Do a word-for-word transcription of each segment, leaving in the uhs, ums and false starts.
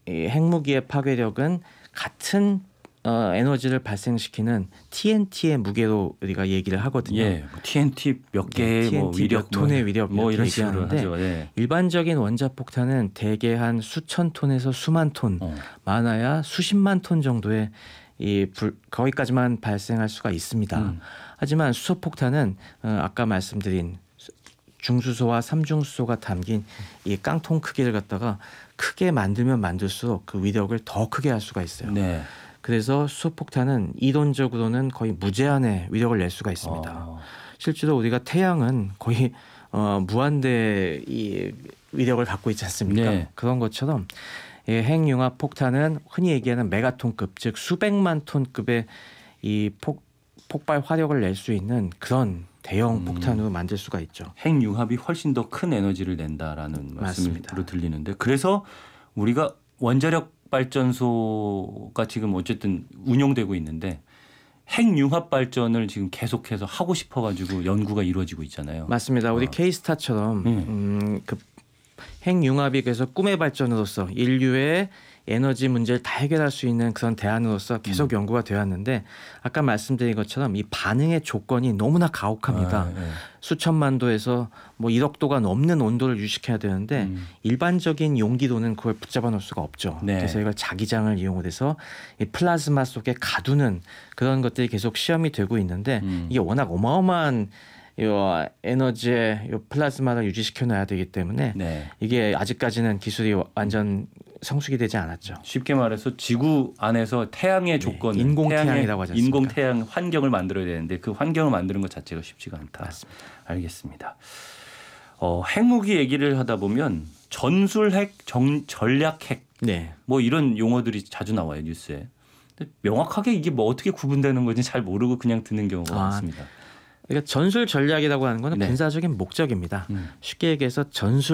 이 핵무기의 파괴력은 같은 어, 에너지를 발생시키는 티엔티의 무게로 우리가 얘기를 하거든요. 예, 뭐 티엔티 몇 개의 네, 뭐 위력, 몇 톤의 위력 뭐 이런 식으로 식으로 하죠. 예. 일반적인 원자폭탄은 대개 한 수천 톤에서 수만 톤, 어. 많아야 수십만 톤 정도의 이 불, 거기까지만 발생할 수가 있습니다. 음. 하지만 수소폭탄은 어, 아까 말씀드린 중수소와 삼중수소가 담긴 이 깡통 크기를 갖다가 크게 만들면 만들수록 그 위력을 더 크게 할 수가 있어요. 네. 그래서 수소폭탄은 이론적으로는 거의 무제한의 위력을 낼 수가 있습니다. 어. 실제로 우리가 태양은 거의 어, 무한대 이 위력을 갖고 있지 않습니까? 네. 그런 것처럼 이 핵융합 폭탄은 흔히 얘기하는 메가톤급, 즉 수백만 톤급의 이 폭, 폭발 화력을 낼 수 있는 그런 대형 음. 폭탄으로 만들 수가 있죠. 핵융합이 훨씬 더 큰 에너지를 낸다라는 맞습니다. 말씀으로 들리는데, 그래서 우리가 원자력 발전소가 지금 어쨌든 운용되고 있는데 핵융합 발전을 지금 계속해서 하고 싶어가지고 연구가 이루어지고 있잖아요. 맞습니다. 우리 어. K스타처럼 음. 음, 그 핵융합이 그래서 꿈의 발전으로서 인류의 에너지 문제를 다 해결할 수 있는 그런 대안으로서 계속 음. 연구가 되었는데 아까 말씀드린 것처럼 이 반응의 조건이 너무나 가혹합니다. 아, 예. 수천만 도에서 뭐 일억 도가 넘는 온도를 유지해야 되는데 음. 일반적인 용기로는 그걸 붙잡아 놓을 수가 없죠. 네. 그래서 이걸 자기장을 이용해서 이 플라즈마 속에 가두는 그런 것들이 계속 시험이 되고 있는데 음. 이게 워낙 어마어마한 요 에너지의 요 플라즈마를 유지시켜 놔야 되기 때문에 네. 이게 아직까지는 기술이 완전 성숙이 되지 않았죠. 쉽게 말해서 지구 안에서 태양의 조건, 인공 태양의 태양이라고 하지 않습니까? 인공 태양 환경을 만들어야 되는데 그 환경을 만드는 것 자체가 쉽지가 않다. 맞습니다. 알겠습니다. 어, 핵무기 얘기를 하다 보면 전술핵, 정, 전략핵 네. 뭐 이런 용어들이 자주 나와요, 뉴스에. 근데 명확하게 이게 뭐 어떻게 구분되는 건지 잘 모르고 그냥 듣는 경우가 아, 많습니다. 그러니까 전술 전략이라고 하는 것은 네. 군사적인 목적입니다. 음. 쉽게 얘기해서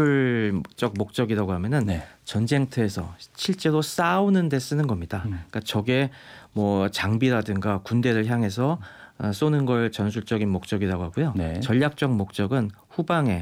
전술적 목적이라고 하면은 네. 전쟁터에서 실제로 싸우는 데 쓰는 겁니다. 음. 그러니까 적의 뭐 장비라든가 군대를 향해서 어, 쏘는 걸 전술적인 목적이라고 하고요. 네. 전략적 목적은 후방에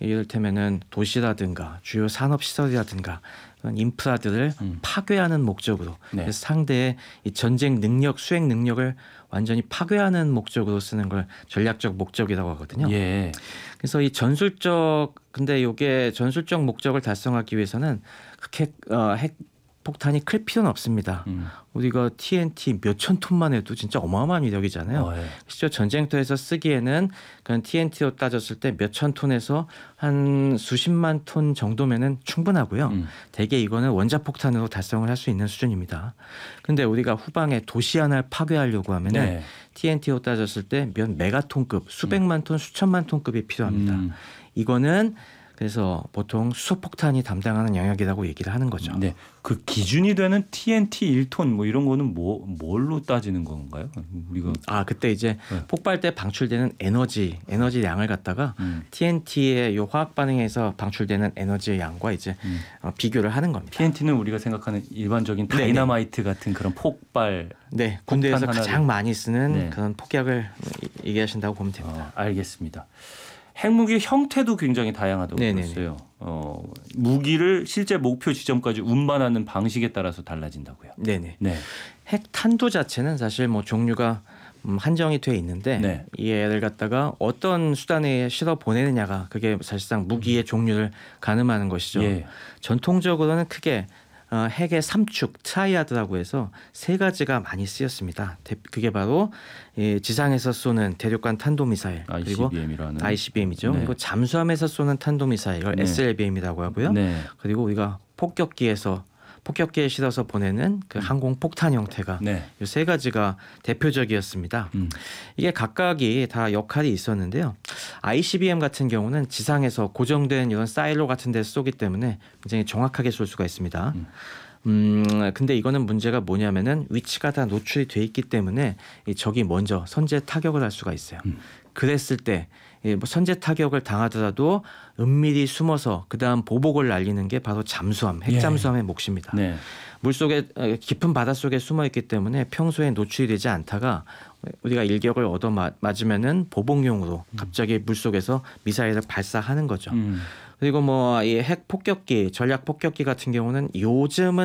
이를테면은 도시라든가 주요 산업 시설이라든가 그런 인프라들을 음. 파괴하는 목적으로 네. 그래서 상대의 이 전쟁 능력, 수행 능력을 완전히 파괴하는 목적으로 쓰는 걸 전략적 목적이라고 하거든요. 예. 그래서 이 전술적 근데 이게 전술적 목적을 달성하기 위해서는 그렇게 어, 핵 폭탄이 클 필요는 없습니다. 음. 우리가 티엔티 몇천 톤만 해도 진짜 어마어마한 위력이잖아요. 어, 예. 실제 전쟁터에서 쓰기에는 그런 티엔티로 따졌을 때 몇천 톤에서 한 수십만 톤 정도면은 충분하고요. 음. 대개 이거는 원자폭탄으로 달성을 할 수 있는 수준입니다. 근데 우리가 후방에 도시 하나를 파괴하려고 하면은 네. 티엔티로 따졌을 때 몇 메가톤급, 수백만 톤, 수천만 톤급이 필요합니다. 음. 이거는 그래서 보통 수소폭탄이 담당하는 영역이라고 얘기를 하는 거죠. 네. 그 기준이 되는 티엔티 일 톤 뭐 이런 거는 뭐 뭘로 따지는 건가요? 우리가 아 그때 이제 네. 폭발 때 방출되는 에너지 에너지 양을 갖다가 음. 티엔티의 요 화학 반응에서 방출되는 에너지의 양과 이제 음. 어, 비교를 하는 겁니다. 티엔티는 우리가 생각하는 일반적인 네네. 다이너마이트 같은 그런 폭발. 네, 군대에서 폭탄 가장 하나를- 많이 쓰는 네. 그런 폭약을 얘기하신다고 보면 됩니다. 어, 알겠습니다. 핵무기의 형태도 굉장히 다양하다고 네네네. 들었어요. 어, 무기를 실제 목표 지점까지 운반하는 방식에 따라서 달라진다고요. 네네. 네. 핵탄두 자체는 사실 뭐 종류가 음, 한정이 돼 있는데 네. 이 애를 갖다가 어떤 수단에 실어 보내느냐가 그게 사실상 무기의 종류를 가늠하는 것이죠. 예. 전통적으로는 크게 어, 핵의 삼축 트라이아드라고 해서 세 가지가 많이 쓰였습니다. 대- 그게 바로 이 지상에서 쏘는 대륙간 탄도미사일 그리고 아이씨비엠이라는. 아이씨비엠이죠. 네. 그리고 잠수함에서 쏘는 탄도미사일 이걸 네. 에스엘비엠이라고 하고요. 네. 그리고 우리가 폭격기에서 폭격기에 실어서 보내는 그 항공 폭탄 형태가 네. 이 세 가지가 대표적이었습니다. 음. 이게 각각이 다 역할이 있었는데요. 아이씨비엠 같은 경우는 지상에서 고정된 이런 사일로 같은 데 쏘기 때문에 굉장히 정확하게 쏠 수가 있습니다. 음. 음, 근데 이거는 문제가 뭐냐면은 위치가 다 노출이 돼 있기 때문에 이 적이 먼저 선제 타격을 할 수가 있어요. 음. 그랬을 때 예, 뭐 선제 타격을 당하더라도 은밀히 숨어서 그다음 보복을 날리는 게 바로 잠수함, 핵잠수함의 몫입니다. 네. 물속에 어, 깊은 바닷속에 숨어 있기 때문에 평소에 노출이 되지 않다가 우리가 일격을 얻어 맞- 맞으면은 보복용으로 갑자기 물속에서 미사일을 발사하는 거죠. 음. 그리고 뭐 이 핵 폭격기, 전략 폭격기 같은 경우는 요즘은